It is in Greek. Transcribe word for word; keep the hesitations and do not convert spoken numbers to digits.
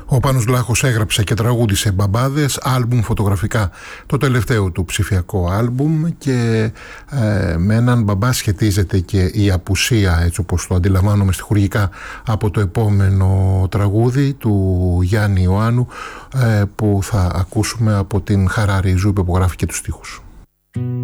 Ο Πάνος Βλάχος έγραψε και τραγούδισε «Μπαμπάδες», άλμπουμ φωτογραφικά, το τελευταίο του ψηφιακό άλμπουμ, και ε, με έναν μπαμπά σχετίζεται και η απουσία, έτσι όπως το αντιλαμβάνομαι στιχουργικά, από το επόμενο τραγούδι του Γιάννη Ιωάννου, ε, που θα ακούσουμε από την Χαράρη Ζου, που υπογράφει και τους στίχους.